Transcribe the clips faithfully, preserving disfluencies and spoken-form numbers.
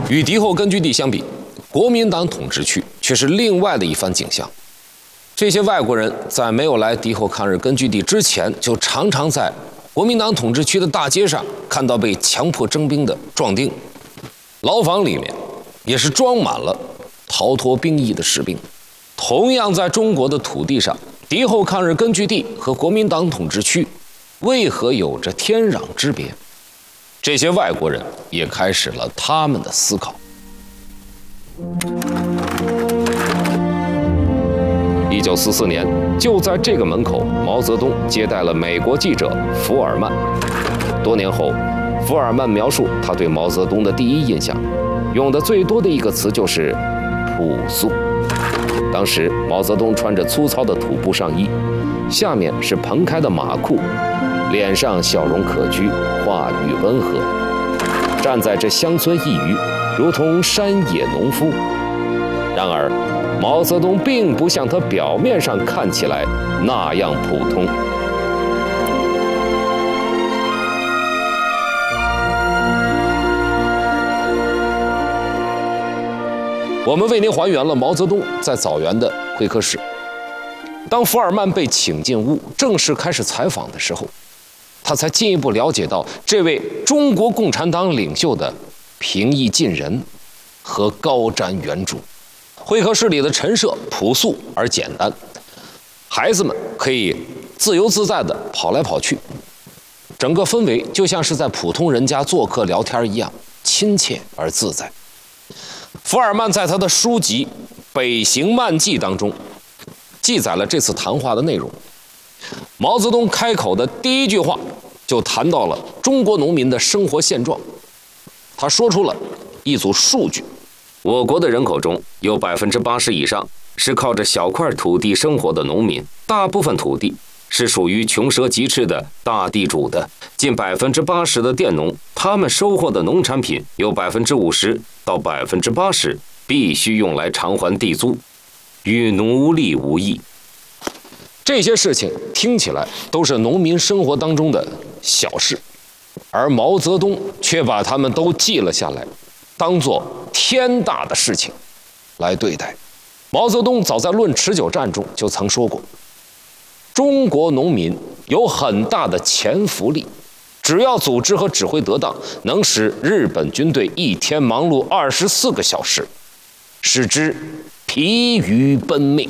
与敌后根据地相比，国民党统治区却是另外的一番景象。这些外国人在没有来敌后抗日根据地之前，就常常在国民党统治区的大街上看到被强迫征兵的壮丁，牢房里面也是装满了逃脱兵役的士兵。同样在中国的土地上，敌后抗日根据地和国民党统治区为何有着天壤之别？这些外国人也开始了他们的思考。一九四四年，就在这个门口，毛泽东接待了美国记者福尔曼。多年后，福尔曼描述他对毛泽东的第一印象，用的最多的一个词就是朴素。当时毛泽东穿着粗糙的土布上衣，下面是蓬开的马裤，脸上笑容可掬，话语温和，站在这乡村一隅，如同山野农夫。然而毛泽东并不像他表面上看起来那样普通。我们为您还原了毛泽东在枣园的会客室。当福尔曼被请进屋，正式开始采访的时候，他才进一步了解到这位中国共产党领袖的平易近人和高瞻远瞩。会客室里的陈设朴素而简单，孩子们可以自由自在地跑来跑去，整个氛围就像是在普通人家做客聊天一样，亲切而自在。福尔曼在他的书籍《北行漫记》当中记载了这次谈话的内容。毛泽东开口的第一句话就谈到了中国农民的生活现状，他说出了一组数据：我国的人口中有百分之八十以上是靠着小块土地生活的农民，大部分土地是属于穷奢极侈的大地主的，近百分之八十的佃农，他们收获的农产品有百分之五十到百分之八十必须用来偿还地租，与奴隶无异。这些事情听起来都是农民生活当中的小事，而毛泽东却把他们都记了下来，当作天大的事情来对待。毛泽东早在《论持久战》中就曾说过，中国农民有很大的潜伏力，只要组织和指挥得当，能使日本军队一天忙碌二十四个小时，使之疲于奔命。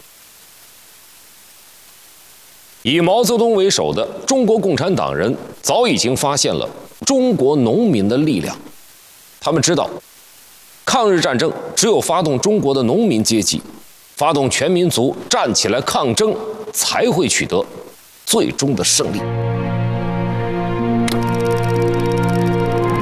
以毛泽东为首的中国共产党人早已经发现了中国农民的力量，他们知道抗日战争只有发动中国的农民阶级，发动全民族站起来抗争，才会取得最终的胜利。